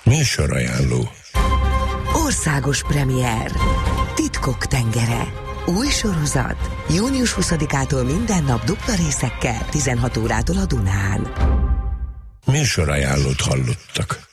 Műsorajánló. Országos premier. Titkok tengere. Új sorozat. Június 20-ától minden nap dupla részekkel, 16 órától a Dunán. Műsorajánlót hallottak.